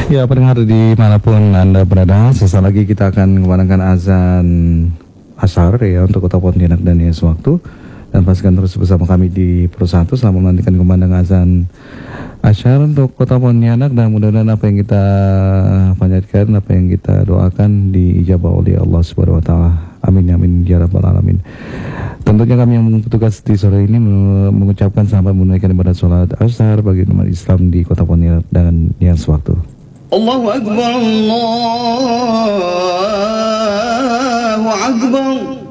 Ya, pendengar dimanapun Anda berada, sesaat lagi kita akan mengumandangkan azan Asyar ya untuk Kota Pontianak dan Yes Waktu. Dan pastikan terus bersama kami di Pro 1 selama menantikan kumandang azan Asyar untuk Kota Pontianak, dan mudah-mudahan apa yang kita panjatkan, apa yang kita doakan diijabah oleh Allah Subhanahu wa taala. Amin amin ya rabbal alamin. Tentunya kami yang bertugas di sore ini mengucapkan selamat menunaikan ibadah sholat Asyar bagi umat Islam di Kota Pontianak dan Yes Waktu. Allahu Akbar, Allahu Akbar.